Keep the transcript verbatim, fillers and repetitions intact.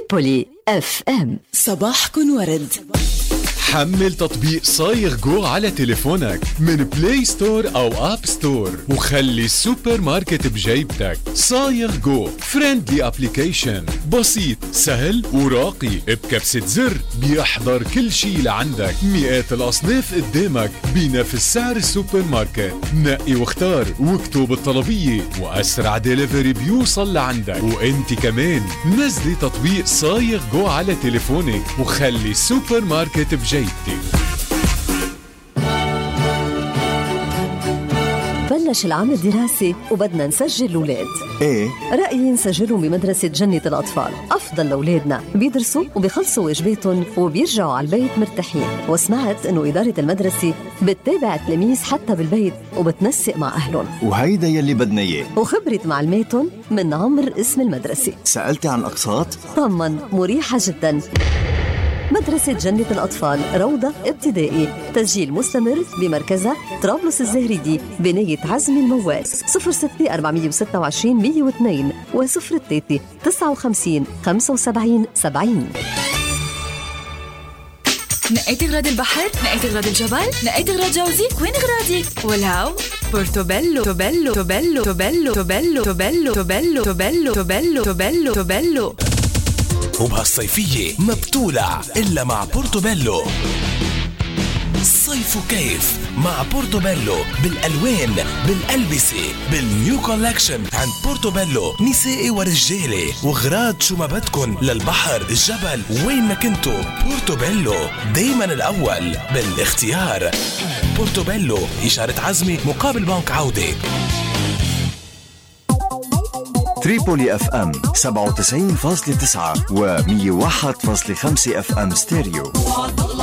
تريبولي اف ام. صباحكن ورد. حمل تطبيق صايغ جو على تليفونك من بلاي ستور أو أب ستور وخلي السوبر ماركت بجيبتك. صايغ جو فريندلي ابليكيشن، بسيط سهل وراقي، بكبسة زر بيحضر كل شي لعندك، مئات الأصناف قدامك بنفس سعر السوبر ماركت. نقي واختار واكتب الطلبية وأسرع ديليفري بيوصل لعندك. وانت كمان نزلي تطبيق صايغ جو على تليفونك وخلي السوبر ماركت بجيبتك. بلش العام الدراسي وبدنا نسجل الأولاد. ايه رأيي نسجلهم بمدرسة جنة الأطفال، أفضل لأولادنا، بيدرسوا وبيخلصوا واجباتهم وبيرجعوا على البيت مرتاحين. وسمعت إنه إدارة المدرسة بتتابع التلاميذ حتى بالبيت وبتنسق مع أهلهم، وهيدا يلي بدنا إياه. وخبرة معلماتهم من عمر اسم المدرسة. سألتي عن أقساط؟ طمن، مريحة جدا. مدرسة جنة الأطفال، روضة ابتدائي، تسجيل مستمر بمركزها طرابلس الزهريدي بناية عزمي الموال. صفر ستة أربعمية وستة وعشرين مية واثنين وصفر ثلاثة تسعة وخمسين خمسة وسبعين سبعين. نقيت أغراض البحر؟ نقيت أغراض الجبل؟ نقيت أغراض جوزك؟ وين أغراضك؟ والهاو بورتوبيلو توبيلو توبيلو توبيلو توبيلو توبيلو توبيلو توبيلو توبيلو توبيلو توبيلو. وبهالصيفية ما بتولع إلا مع بورتوبيلو. صيف وكيف مع بورتوبيلو، بالألوان، بالألبسة، بالنيو كولكشن عند بورتوبيلو، نسائي ورجالي، وغراض شو ما بدكن للبحر الجبل وين ما كنتو. بورتوبيلو دايما الأول بالاختيار. بورتوبيلو إشارة عزمي مقابل بنك عودة. تريبولي اف ام سبعة وتسعين فاصلة تسعة و مية وواحد فاصلة خمسة اف ام ستيريو.